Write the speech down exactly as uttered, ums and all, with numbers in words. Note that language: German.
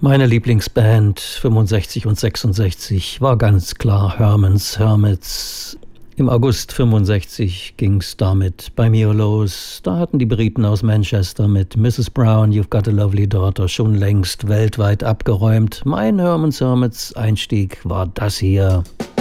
Meine Lieblingsband fünfundsechzig und sechsundsechzig war ganz klar Herman's Hermits. Im August fünfundsechzig ging's damit bei mir los. Da hatten die Briten aus Manchester mit Missus Brown, You've Got a Lovely Daughter schon längst weltweit abgeräumt. Mein Herman's Hermits Einstieg war das hier.